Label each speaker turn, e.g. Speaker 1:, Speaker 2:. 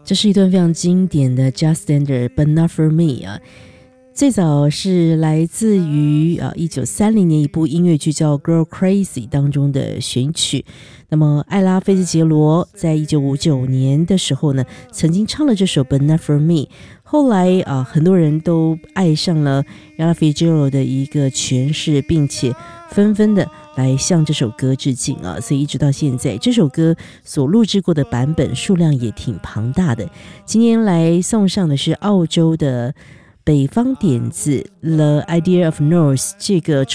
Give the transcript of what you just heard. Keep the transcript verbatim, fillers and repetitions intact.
Speaker 1: 这是一段非常经典的 Jazz Standard But Not For Me 啊，最早是来自于啊一九三零年一部音乐剧叫 Girl Crazy 当中的选曲。那么艾拉菲兹杰罗在一九五九年的时候呢，曾经唱了这首 But Not For Me， 后来啊很多人都爱上了 Ella Fitzgerald 的一个诠释，并且纷纷的来向这首歌致敬啊，所以一直到现在这首歌所录制过的版本数量也挺庞大的。今天来送上的是澳洲的北方点子 The Idea of North 这个